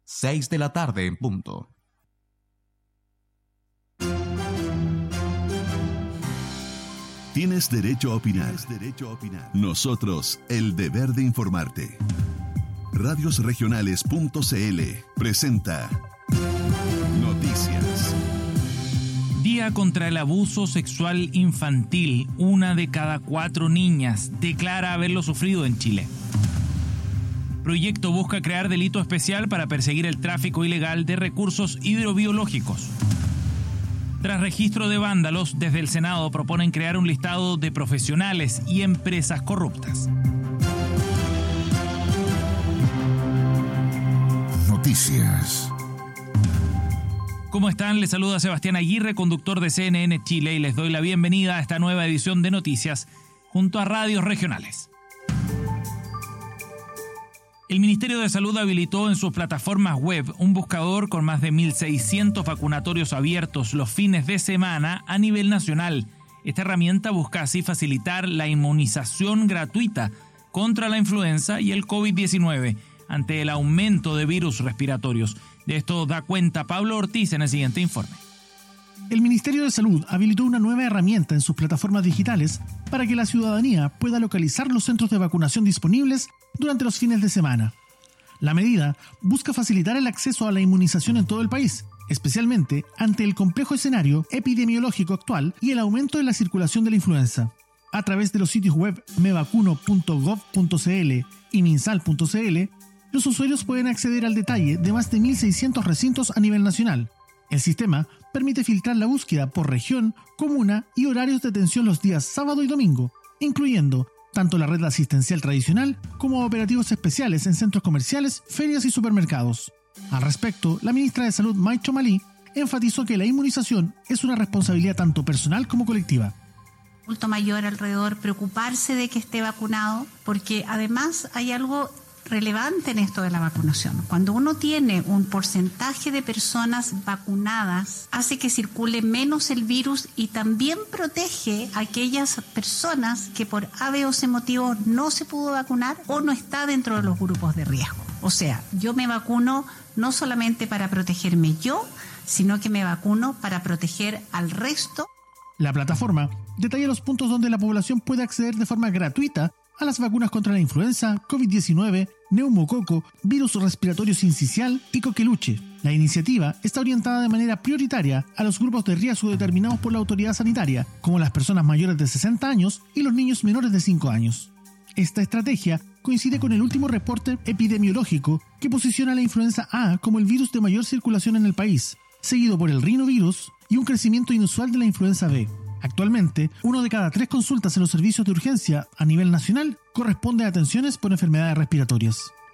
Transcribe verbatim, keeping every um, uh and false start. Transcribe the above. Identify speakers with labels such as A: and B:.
A: seis de la tarde en punto.
B: Tienes derecho a opinar. Tienes derecho a opinar. Nosotros, el deber de informarte. radios regionales punto c l presenta Noticias.
C: Día contra el abuso sexual infantil. Una de cada cuatro niñas declara haberlo sufrido en Chile. Proyecto busca crear delito especial para perseguir el tráfico ilegal de recursos hidrobiológicos. Tras registro de vándalos, desde el Senado proponen crear un listado de profesionales y empresas corruptas.
B: Noticias.
C: ¿Cómo están? Les saluda Sebastián Aguirre, conductor de C N N Chile, y les doy la bienvenida a esta nueva edición de Noticias junto a radios regionales. El Ministerio de Salud habilitó en sus plataformas web un buscador con más de mil seiscientos vacunatorios abiertos los fines de semana a nivel nacional. Esta herramienta busca así facilitar la inmunización gratuita contra la influenza y el covid diecinueve ante el aumento de virus respiratorios. De esto da cuenta Pablo Ortiz en el siguiente informe.
D: El Ministerio de Salud habilitó una nueva herramienta en sus plataformas digitales para que la ciudadanía pueda localizar los centros de vacunación disponibles durante los fines de semana. La medida busca facilitar el acceso a la inmunización en todo el país, especialmente ante el complejo escenario epidemiológico actual y el aumento de la circulación de la influenza. A través de los sitios web me vacuno punto gov punto c l y minsal punto c l, los usuarios pueden acceder al detalle de más de mil seiscientos recintos a nivel nacional. El sistema permite filtrar la búsqueda por región, comuna y horarios de atención los días sábado y domingo, incluyendo tanto la red asistencial tradicional como operativos especiales en centros comerciales, ferias y supermercados. Al respecto, la ministra de Salud, Maicho Malí, enfatizó que la inmunización es una responsabilidad tanto personal como colectiva.
E: Adulto mayor alrededor, preocuparse de que esté vacunado, porque además hay algo relevante en esto de la vacunación. Cuando uno tiene un porcentaje de personas vacunadas, hace que circule menos el virus y también protege a aquellas personas que por A, B o C motivo no se pudo vacunar o no está dentro de los grupos de riesgo. O sea, yo me vacuno no solamente para protegerme yo, sino que me vacuno para proteger al resto.
D: La plataforma detalla los puntos donde la población puede acceder de forma gratuita a las vacunas contra la influenza, covid diecinueve, neumococo, virus respiratorio sincicial y coqueluche. La iniciativa está orientada de manera prioritaria a los grupos de riesgo determinados por la autoridad sanitaria, como las personas mayores de sesenta años y los niños menores de cinco años. Esta estrategia coincide con el último reporte epidemiológico que posiciona a la influenza A como el virus de mayor circulación en el país, seguido por el rinovirus y un crecimiento inusual de la influenza B. Actualmente, uno de cada tres consultas en los servicios de urgencia a nivel nacional corresponde a atenciones por enfermedades respiratorias.